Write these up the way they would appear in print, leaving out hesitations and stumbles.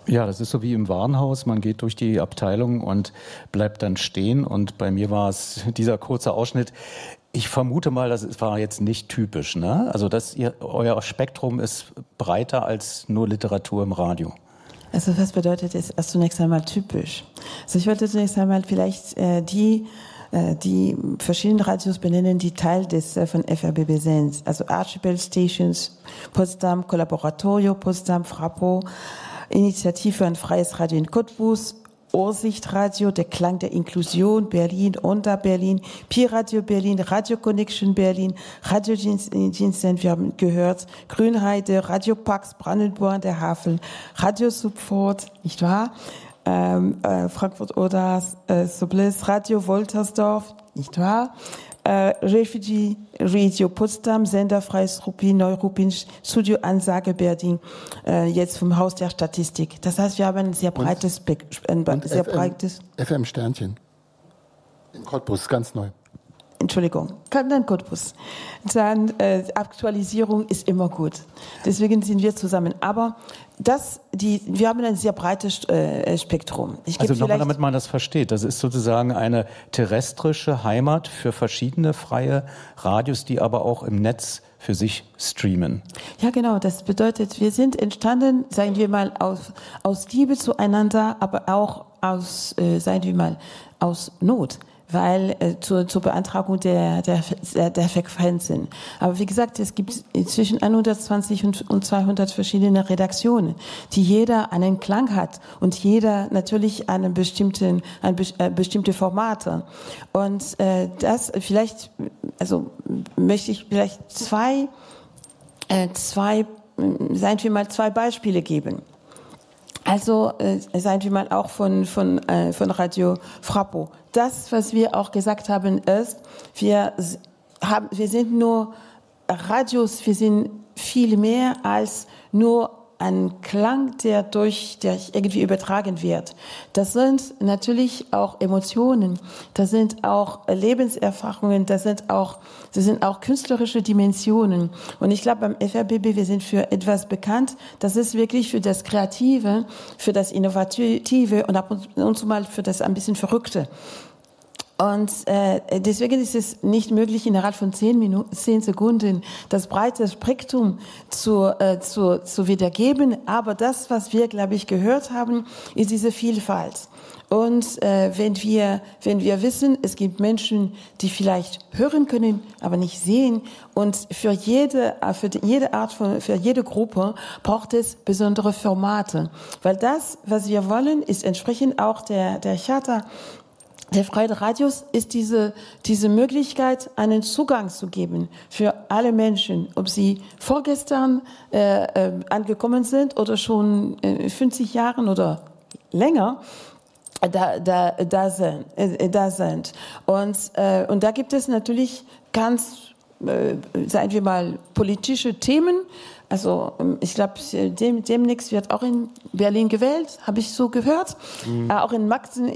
Ja, das ist so wie im Warenhaus. Man geht durch die Abteilung und bleibt dann stehen. Und bei mir war es dieser kurze Ausschnitt. Ich vermute mal, das war jetzt nicht typisch, ne? Also euer Spektrum ist breiter als nur Literatur im Radio. Also was bedeutet es zunächst einmal typisch? Also ich wollte zunächst einmal vielleicht die verschiedenen Radios benennen, die Teil von FRBB sind. Also Archipel Stations, Potsdam, Collaboratorio, Potsdam, Frappo, Initiative für ein freies Radio in Cottbus, Ohrsichtradio, der Klang der Inklusion, Onda Berlin, Pi-Radio Berlin, Radio Connection Berlin, Radio Jensen, wir haben gehört, Grünheide, Radio Pax, Brandenburg, der Havel, Radio Support, nicht wahr? Frankfurt-Oder, Sobles, Radio Woltersdorf, nicht wahr? Refugee Radio Potsdam, Sender Freies Ruppin, Neuruppin, Studio Ansage Berlin, jetzt vom Haus der Statistik. Das heißt, wir haben ein sehr breites FM Sternchen in Cottbus, ganz neu. Entschuldigung, dann Cottbus. Dann Aktualisierung ist immer gut. Deswegen sind wir zusammen. Aber wir haben ein sehr breites Spektrum. Also nochmal, damit man das versteht. Das ist sozusagen eine terrestrische Heimat für verschiedene freie Radios, die aber auch im Netz für sich streamen. Ja, genau. Das bedeutet, wir sind entstanden, sagen wir mal, aus Liebe zueinander, aber auch aus Not. Weil zur Beantragung der Frequenzen. Aber wie gesagt, es gibt zwischen 120 und 200 verschiedene Redaktionen, die jeder einen Klang hat und jeder natürlich bestimmte Formate. Und das vielleicht, also möchte ich vielleicht zwei Beispiele geben. Also seien wir mal auch von Radio Frappo. Das, was wir auch gesagt haben, ist, wir sind nur Radios, wir sind viel mehr als nur ein Klang, der irgendwie übertragen wird. Das sind natürlich auch Emotionen, das sind auch Lebenserfahrungen, das sind auch künstlerische Dimensionen. Und ich glaube, beim FRBB, wir sind für etwas bekannt, das ist wirklich für das Kreative, für das Innovative und ab und zu mal für das ein bisschen Verrückte. Und deswegen ist es nicht möglich, innerhalb von 10 Sekunden das breite Spektrum zu wiedergeben. Aber das, was wir, glaube ich, gehört haben, ist diese Vielfalt. Und wenn wir wissen, es gibt Menschen, die vielleicht hören können, aber nicht sehen, und für jede Gruppe braucht es besondere Formate. Weil das, was wir wollen, ist entsprechend auch der Charta der freien Radios, ist diese Möglichkeit, einen Zugang zu geben für alle Menschen, ob sie vorgestern angekommen sind oder schon 50 Jahren oder länger da sind. Und da gibt es natürlich ganz, sagen wir mal, politische Themen. Also ich glaube, demnächst wird auch in Berlin gewählt, habe ich so gehört. Auch in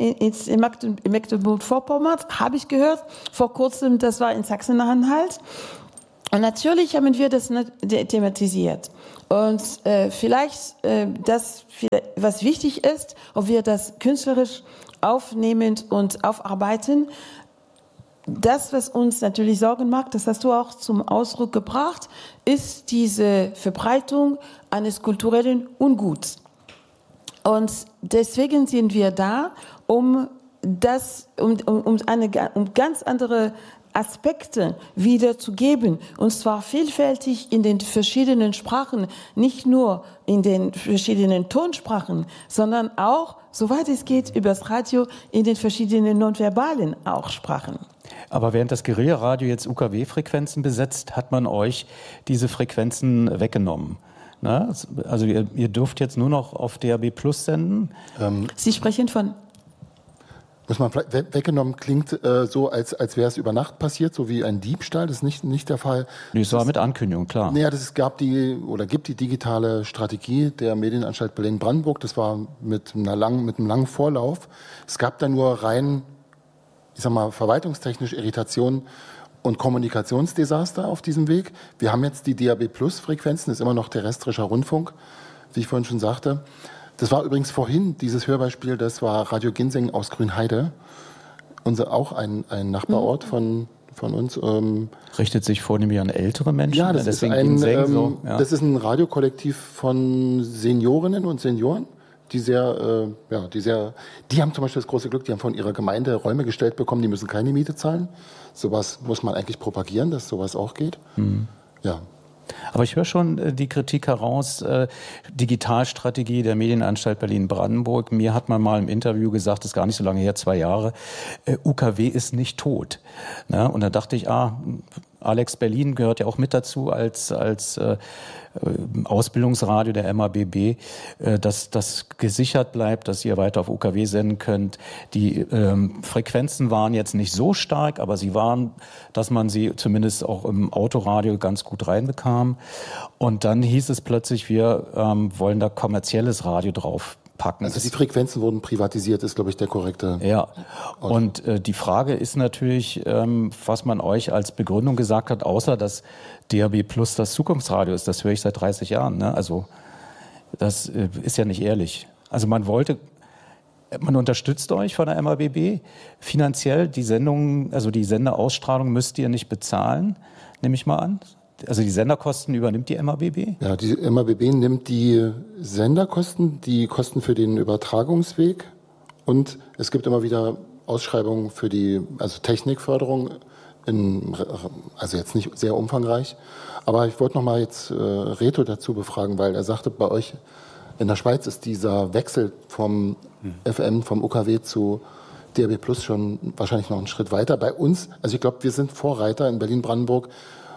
Mecklenburg-Vorpommern habe ich gehört. Vor kurzem, das war in Sachsen-Anhalt. Und natürlich haben wir das thematisiert. Und vielleicht das, was wichtig ist, ob wir das künstlerisch aufnehmen und aufarbeiten. Das, was uns natürlich Sorgen macht, das hast du auch zum Ausdruck gebracht, ist diese Verbreitung eines kulturellen Unguts. Und deswegen sind wir da, um ganz andere Aspekte wiederzugeben, und zwar vielfältig in den verschiedenen Sprachen, nicht nur in den verschiedenen Tonsprachen, sondern auch, soweit es geht, übers Radio in den verschiedenen nonverbalen auch Sprachen. Aber während das Guerilla-Radio jetzt UKW-Frequenzen besetzt, hat man euch diese Frequenzen weggenommen. Na? Also ihr dürft jetzt nur noch auf DAB Plus senden. Sie sprechen von... Muss man weggenommen, klingt so, als wäre es über Nacht passiert, so wie ein Diebstahl. Das ist nicht der Fall. Nee, es war mit Ankündigung, klar. Naja, gibt die digitale Strategie der Medienanstalt Berlin-Brandenburg. Das war mit einem langen Vorlauf. Es gab da nur rein, ich sag mal, verwaltungstechnisch Irritation und Kommunikationsdesaster auf diesem Weg. Wir haben jetzt die DAB-Plus-Frequenzen, das ist immer noch terrestrischer Rundfunk, wie ich vorhin schon sagte. Das war übrigens vorhin, dieses Hörbeispiel, das war Radio Ginseng aus Grünheide. Auch ein Nachbarort von uns. Richtet sich vornehmlich an ältere Menschen? Ja, das ist das ist ein Radiokollektiv von Seniorinnen und Senioren, die haben zum Beispiel das große Glück, die haben von ihrer Gemeinde Räume gestellt bekommen, die müssen keine Miete zahlen. Sowas muss man eigentlich propagieren, dass sowas auch geht. Ja. Aber ich höre schon die Kritik heraus, Digitalstrategie der Medienanstalt Berlin-Brandenburg. Mir hat man mal im Interview gesagt, das ist gar nicht so lange her, 2 Jahre, UKW ist nicht tot. Na, und da dachte ich, Alex Berlin gehört ja auch mit dazu als Ausbildungsradio der MABB, dass das gesichert bleibt, dass ihr weiter auf UKW senden könnt. Die Frequenzen waren jetzt nicht so stark, aber sie waren, dass man sie zumindest auch im Autoradio ganz gut reinbekam. Und dann hieß es plötzlich, wir wollen da kommerzielles Radio drauf packen. Also die Frequenzen wurden privatisiert, ist, glaube ich, der korrekte. Ja, und die Frage ist natürlich, was man euch als Begründung gesagt hat, außer dass DAB Plus das Zukunftsradio ist. Das höre ich seit 30 Jahren. Ne? Also das ist ja nicht ehrlich. Also man unterstützt euch von der MABB finanziell. Die Sendungen, also die Senderausstrahlung müsst ihr nicht bezahlen, nehme ich mal an. Also die Senderkosten übernimmt die MABB? Ja, die MABB nimmt die Senderkosten, die Kosten für den Übertragungsweg und es gibt immer wieder Ausschreibungen für die Technikförderung, also jetzt nicht sehr umfangreich. Aber ich wollte noch mal jetzt Reto dazu befragen, weil er sagte, bei euch in der Schweiz ist dieser Wechsel vom FM, vom UKW zu DAB Plus schon wahrscheinlich noch einen Schritt weiter. Bei uns, also ich glaube, wir sind Vorreiter in Berlin-Brandenburg,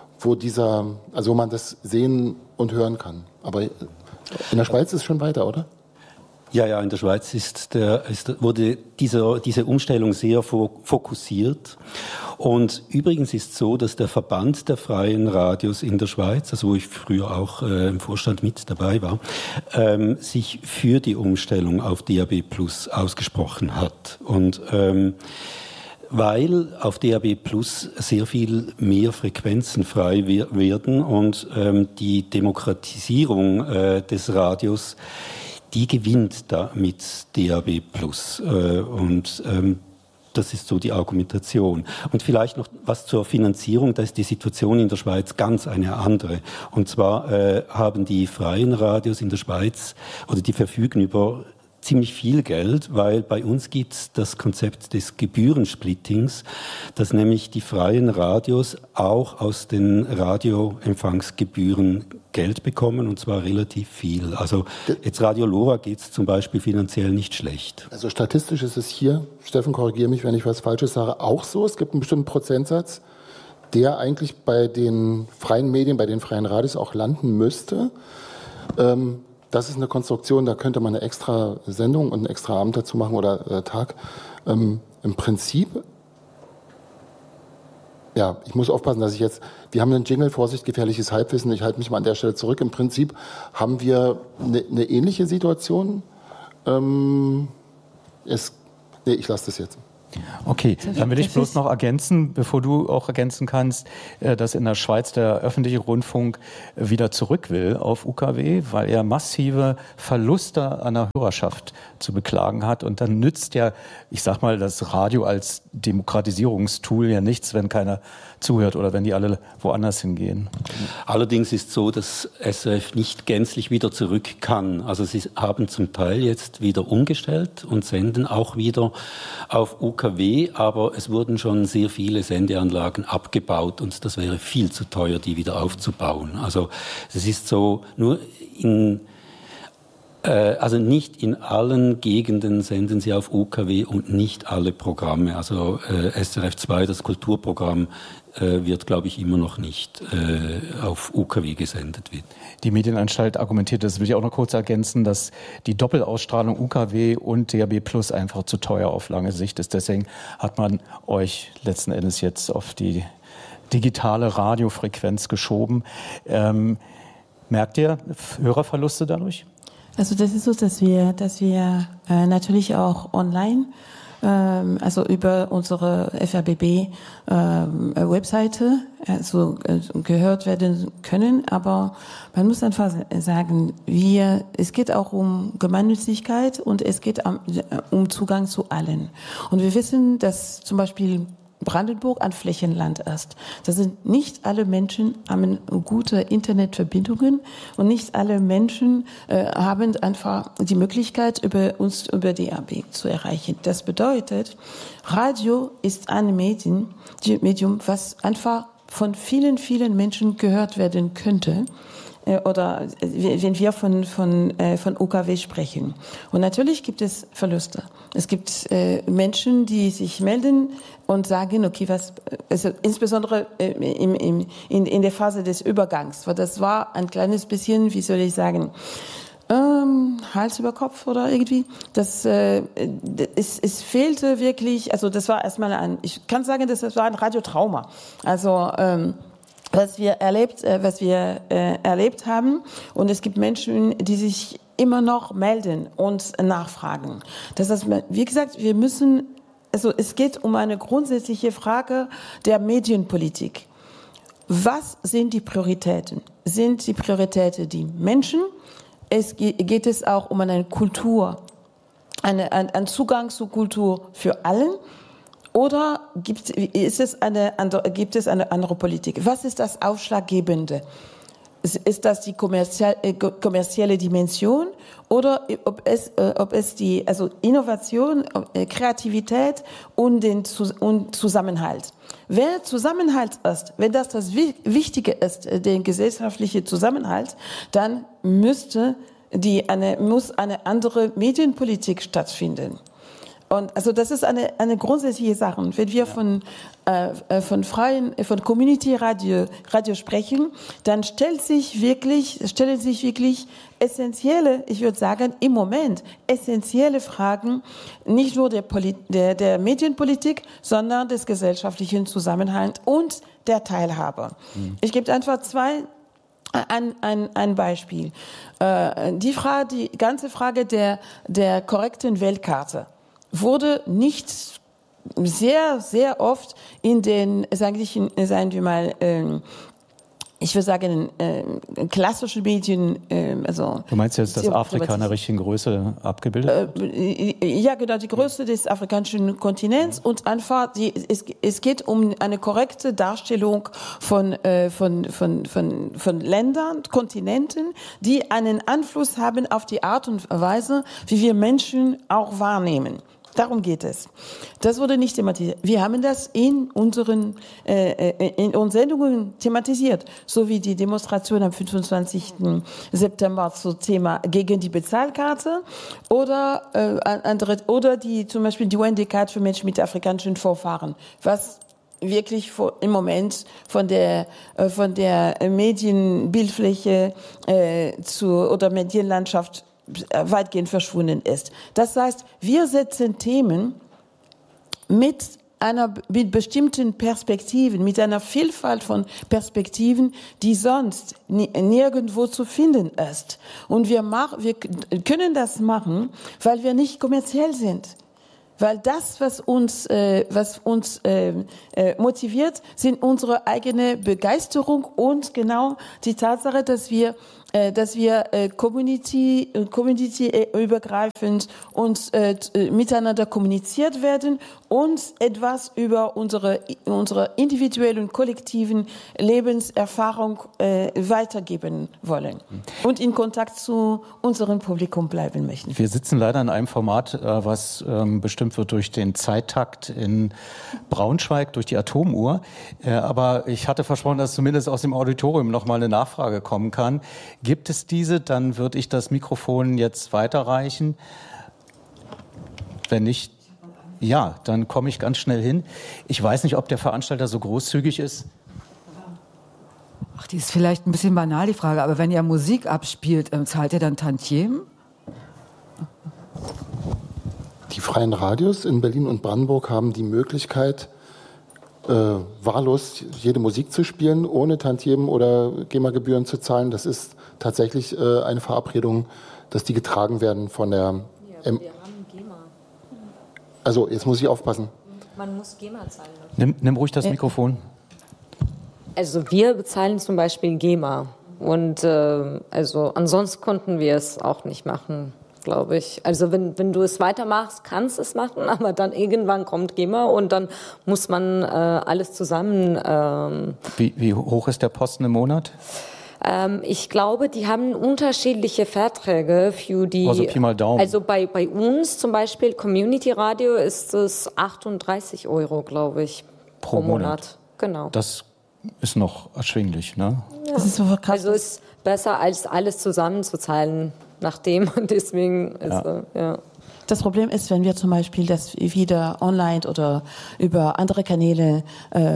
wo man das sehen und hören kann. Aber in der Schweiz ist es schon weiter, oder? Ja, in der Schweiz wurde diese Umstellung sehr fokussiert. Und übrigens ist so, dass der Verband der freien Radios in der Schweiz, also wo ich früher auch im Vorstand mit dabei war, sich für die Umstellung auf DAB Plus ausgesprochen hat. Und weil auf DAB Plus sehr viel mehr Frequenzen frei werden und die Demokratisierung des Radios, die gewinnt da mit DAB Plus. Das ist so die Argumentation. Und vielleicht noch was zur Finanzierung. Da ist die Situation in der Schweiz ganz eine andere. Und zwar haben die freien Radios in der Schweiz, oder die verfügen über ziemlich viel Geld, weil bei uns gibt es das Konzept des Gebührensplittings, dass nämlich die freien Radios auch aus den Radioempfangsgebühren Geld bekommen, und zwar relativ viel. Also jetzt Radio Lora geht es zum Beispiel finanziell nicht schlecht. Also statistisch ist es hier, Steffen, korrigiere mich, wenn ich was Falsches sage, auch so. Es gibt einen bestimmten Prozentsatz, der eigentlich bei den freien Medien, bei den freien Radios auch landen müsste. Das ist eine Konstruktion, da könnte man eine extra Sendung und einen extra Abend dazu machen oder Tag. Im Prinzip, ja, ich muss aufpassen, dass wir haben einen Jingle, Vorsicht, gefährliches Halbwissen, ich halte mich mal an der Stelle zurück. Im Prinzip haben wir eine ähnliche Situation. Ich lasse das jetzt. Okay, dann will ich bloß noch ergänzen, bevor du auch ergänzen kannst, dass in der Schweiz der öffentliche Rundfunk wieder zurück will auf UKW, weil er massive Verluste an der Hörerschaft zu beklagen hat. Und dann nützt ja, ich sag mal, das Radio als Demokratisierungstool ja nichts, wenn keiner zuhört oder wenn die alle woanders hingehen. Allerdings ist so, dass SRF nicht gänzlich wieder zurück kann. Also sie haben zum Teil jetzt wieder umgestellt und senden auch wieder auf UKW, aber es wurden schon sehr viele Sendeanlagen abgebaut und das wäre viel zu teuer, die wieder aufzubauen. Also es ist so, nicht in allen Gegenden senden sie auf UKW und nicht alle Programme. Also SRF 2, das Kulturprogramm, wird, glaube ich, immer noch nicht auf UKW gesendet wird. Die Medienanstalt argumentiert, das will ich auch noch kurz ergänzen, dass die Doppelausstrahlung UKW und DAB Plus einfach zu teuer auf lange Sicht ist. Deswegen hat man euch letzten Endes jetzt auf die digitale Radiofrequenz geschoben. Merkt ihr Hörerverluste dadurch? Also das ist so, dass wir natürlich auch online also über unsere FABB-Webseite gehört werden können. Aber man muss einfach sagen, es geht auch um Gemeinnützigkeit und es geht um Zugang zu allen. Und wir wissen, dass zum Beispiel Brandenburg ein Flächenland ist. Das sind nicht alle Menschen haben gute Internetverbindungen und nicht alle Menschen haben einfach die Möglichkeit, uns über DAB zu erreichen. Das bedeutet, Radio ist ein Medium, was einfach von vielen, vielen Menschen gehört werden könnte. Oder wenn wir von UKW sprechen. Und natürlich gibt es Verluste. Es gibt Menschen, die sich melden und sagen, okay, also insbesondere in der Phase des Übergangs, weil das war ein kleines bisschen, wie soll ich sagen, Hals über Kopf oder irgendwie. Es fehlte wirklich, also das war erstmal ich kann sagen, das war ein Radiotrauma. Also was wir erlebt haben. Und es gibt Menschen, die sich immer noch melden und nachfragen. Das heißt, wie gesagt, es geht um eine grundsätzliche Frage der Medienpolitik. Was sind die Prioritäten? Sind die Prioritäten die Menschen? Geht es auch um eine Kultur, einen Zugang zur Kultur für allen? Oder gibt es eine andere Politik? Was ist das Ausschlaggebende? Ist das die kommerzielle Dimension oder ob es die Innovation, Kreativität und Zusammenhalt? Wenn Zusammenhalt ist, wenn das Wichtige ist, der gesellschaftliche Zusammenhalt, dann muss eine andere Medienpolitik stattfinden. Und also das ist eine grundsätzliche Sache. Wenn wir von Community Radio sprechen, dann stellen sich wirklich essentielle, ich würde sagen, im Moment essentielle Fragen, nicht nur der Medienpolitik, sondern des gesellschaftlichen Zusammenhalts und der Teilhabe. Ich gebe einfach ein Beispiel. Die ganze Frage der korrekten Weltkarte wurde nicht sehr, sehr oft in den, sagen wir mal, ich würde sagen, klassischen Medien. Du meinst jetzt, dass Afrika in der richtigen Größe abgebildet wird? Ja, genau, die Größe des afrikanischen Kontinents und einfach, es geht um eine korrekte Darstellung von Ländern, Kontinenten, die einen Einfluss haben auf die Art und Weise, wie wir Menschen auch wahrnehmen. Darum geht es. Das wurde nicht thematisiert. Wir haben das in unseren Sendungen thematisiert, so wie die Demonstration am 25. September zum Thema gegen die Bezahlkarte oder zum Beispiel die UN-Dekade für Menschen mit afrikanischen Vorfahren, was wirklich im Moment von der Medienbildfläche oder Medienlandschaft weitgehend verschwunden ist. Das heißt, wir setzen Themen mit bestimmten Perspektiven, mit einer Vielfalt von Perspektiven, die sonst nirgendwo zu finden ist. Und wir können das machen, weil wir nicht kommerziell sind. Weil das, was uns motiviert, sind unsere eigene Begeisterung und genau die Tatsache, dass wir community-übergreifend und miteinander kommuniziert werden und etwas über unsere individuellen und kollektiven Lebenserfahrung weitergeben wollen und in Kontakt zu unserem Publikum bleiben möchten. Wir sitzen leider in einem Format, was bestimmt wird durch den Zeittakt in Braunschweig, durch die Atomuhr. Aber ich hatte versprochen, dass zumindest aus dem Auditorium noch mal eine Nachfrage kommen kann. Gibt es diese, dann würde ich das Mikrofon jetzt weiterreichen. Wenn nicht, ja, dann komme ich ganz schnell hin. Ich weiß nicht, ob der Veranstalter so großzügig ist. Ach, die ist vielleicht ein bisschen banal, die Frage, aber wenn ihr Musik abspielt, zahlt ihr dann Tantiemen? Die freien Radios in Berlin und Brandenburg haben die Möglichkeit, wahllos jede Musik zu spielen, ohne Tantiemen oder GEMA-Gebühren zu zahlen. Das ist tatsächlich eine Verabredung, dass die getragen werden von der... wir haben GEMA. Also, jetzt muss ich aufpassen. Man muss GEMA zahlen. Nimm ruhig das Mikrofon. Also wir bezahlen zum Beispiel GEMA. Und also ansonsten konnten wir es auch nicht machen, glaube ich. Also wenn du es weitermachst, kannst du es machen, aber dann irgendwann kommt GEMA und dann muss man alles zusammen. Wie hoch ist der Posten im Monat? Ich glaube, die haben unterschiedliche Verträge für die. Also Pi mal Daumen. Also bei uns zum Beispiel Community Radio ist es 38 €, glaube ich, pro Monat. Genau. Das ist noch erschwinglich, ne? Ja. Das ist so krass. Also ist besser als alles zusammenzuzahlen, nachdem und deswegen ist ja. Das Problem ist, wenn wir zum Beispiel das wieder online oder über andere Kanäle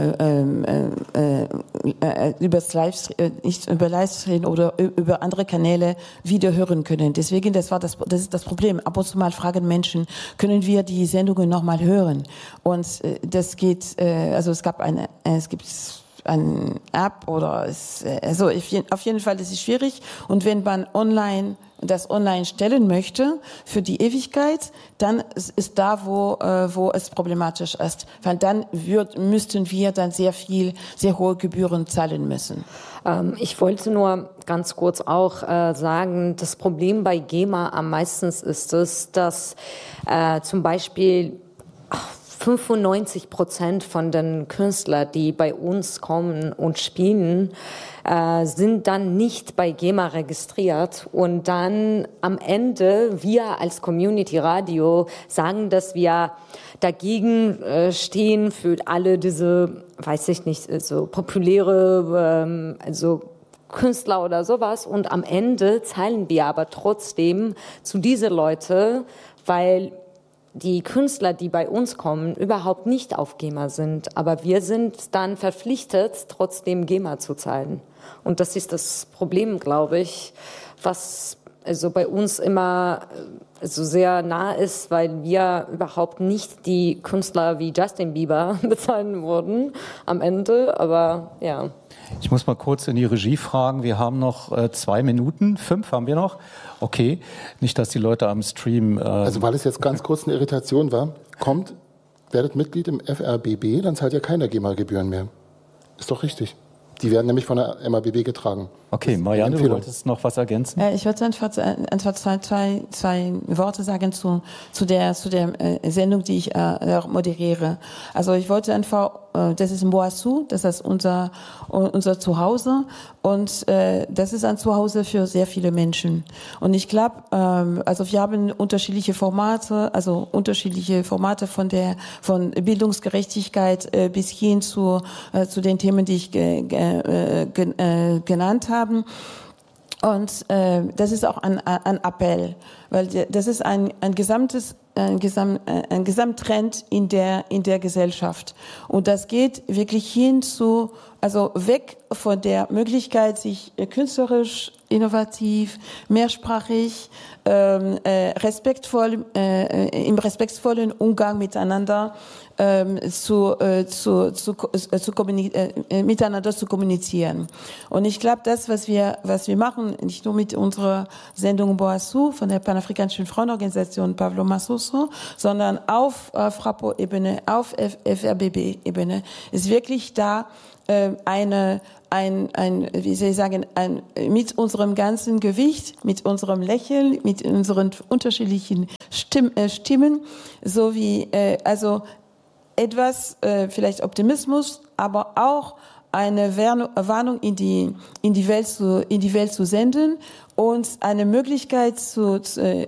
über Livestream oder über andere Kanäle wieder hören können. Deswegen, das ist das Problem. Ab und zu mal fragen Menschen, können wir die Sendungen nochmal hören? Und das geht, also es gibt eine App oder also auf jeden Fall, das ist schwierig. Und wenn man das online stellen möchte für die Ewigkeit, dann ist da, wo es problematisch ist. Weil dann müssten wir dann sehr hohe Gebühren zahlen müssen. Ich wollte nur ganz kurz auch sagen, das Problem bei GEMA am meisten ist es, dass zum Beispiel 95% von den Künstlern, die bei uns kommen und spielen, sind dann nicht bei GEMA registriert und dann am Ende wir als Community Radio sagen, dass wir dagegen stehen für alle diese, weiß ich nicht, so populäre, also Künstler oder sowas und am Ende zahlen wir aber trotzdem zu diese Leute, weil die Künstler, die bei uns kommen, überhaupt nicht auf GEMA sind. Aber wir sind dann verpflichtet, trotzdem GEMA zu zahlen. Und das ist das Problem, glaube ich, was also bei uns immer so sehr nah ist, weil wir überhaupt nicht die Künstler wie Justin Bieber bezahlen würden am Ende. Aber ja. Ich muss mal kurz in die Regie fragen. Wir haben noch 2 Minuten. 5 haben wir noch. Okay. Nicht, dass die Leute am Stream... Also weil es jetzt ganz kurz eine Irritation war, werdet Mitglied im FRBB, dann zahlt ja keiner GEMA-Gebühren mehr. Ist doch richtig. Die werden nämlich von der MABB getragen. Okay, Marianne, du wolltest noch was ergänzen? Ich wollte einfach zwei Worte sagen zu der Sendung, die ich moderiere. Also ich wollte einfach, das ist Mboassou, das ist unser Zuhause und das ist ein Zuhause für sehr viele Menschen. Und ich glaube, also wir haben unterschiedliche Formate von Bildungsgerechtigkeit bis hin zu den Themen, die ich genannt haben. Und das ist auch ein Appell, weil das ist ein Gesamttrend in der Gesellschaft. Und das geht wirklich also weg von der Möglichkeit, sich künstlerisch, innovativ, mehrsprachig, im respektvollen Umgang miteinander miteinander zu kommunizieren. Und ich glaube, das, was wir machen, nicht nur mit unserer Sendung Mboassou von der Panafrikanischen Frauenorganisation Pablo Massoso, sondern auf Frappo-Ebene, auf FRBB-Ebene, ist wirklich da wie soll ich sagen, mit unserem ganzen Gewicht, mit unserem Lächeln, mit unseren unterschiedlichen Stimmen, sowie also etwas vielleicht Optimismus, aber auch eine Warnung in die Welt zu senden und eine Möglichkeit zu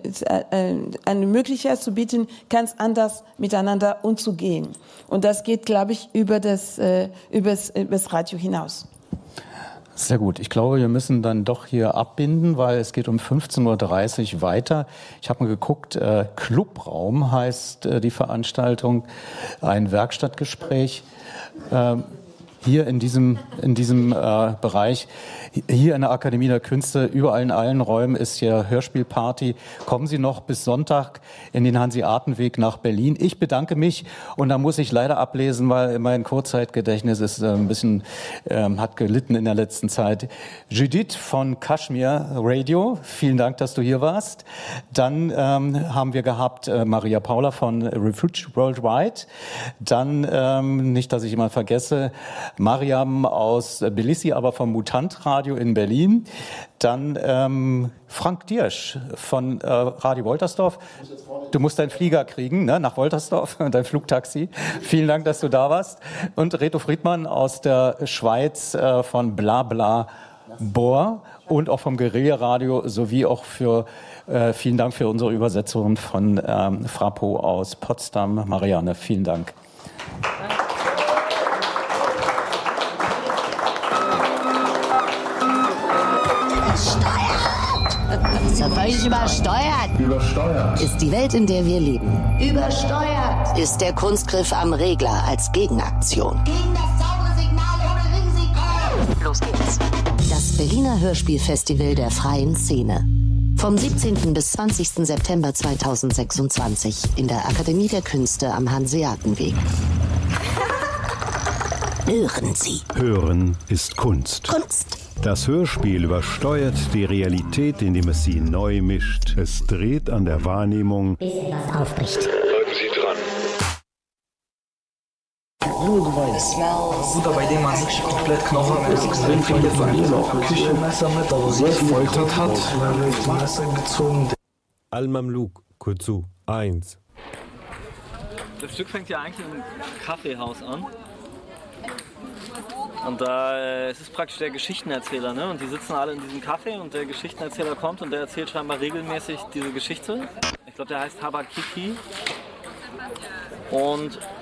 bieten, ganz anders miteinander umzugehen. Und das geht, glaube ich, übers Radio hinaus. Sehr gut. Ich glaube, wir müssen dann doch hier abbinden, weil es geht um 15:30 Uhr weiter. Ich habe mal geguckt, Clubraum heißt die Veranstaltung, ein Werkstattgespräch. hier in diesem Bereich. Hier in der Akademie der Künste, überall in allen Räumen ist hier Hörspielparty. Kommen Sie noch bis Sonntag in den Hanseatenweg nach Berlin. Ich bedanke mich und da muss ich leider ablesen, weil mein Kurzzeitgedächtnis ist ein bisschen, hat gelitten in der letzten Zeit. Judith von Kashmir Radio, vielen Dank, dass du hier warst. Dann haben wir gehabt Maria Paula von Refuge Worldwide. Dann, nicht, dass ich jemand vergesse, Mariam aus Tbilisi, aber vom Mutant Radio in Berlin. Dann Frank Diersch von Radio Woltersdorf. Du musst deinen Flieger kriegen, ne, nach Woltersdorf, dein Flugtaxi. Vielen Dank, dass du da warst. Und Reto Friedmann aus der Schweiz von Blabla Bohr und auch vom Guerilla-Radio sowie auch vielen Dank für unsere Übersetzerin von Frappo aus Potsdam, Marianne. Vielen Dank. Ist ja völlig übersteuert. Übersteuert. Ist die Welt, in der wir leben. Übersteuert. Ist der Kunstgriff am Regler als Gegenaktion. Gegen das saubere Signal ohne Risiko. Los geht's. Das Berliner Hörspielfestival der freien Szene. Vom 17. bis 20. September 2026 in der Akademie der Künste am Hanseatenweg. Hören Sie. Hören ist Kunst. Kunst. Das Hörspiel übersteuert die Realität, indem es sie neu mischt. Es dreht an der Wahrnehmung, bis etwas aufbricht. Bleiben Sie dran. Bruder, bei dem man sich komplett Knochen ist, extrem viele Familien auch Küchenmesser mit, aber sie gefoltert hat, Messer gezogen. Al-Mamluk, Kuzu 1. Das Stück fängt ja eigentlich im Kaffeehaus an. Und da es ist praktisch der Geschichtenerzähler, ne? Und die sitzen alle in diesem Café und der Geschichtenerzähler kommt und der erzählt scheinbar regelmäßig diese Geschichte. Ich glaube, der heißt Habakiki. Und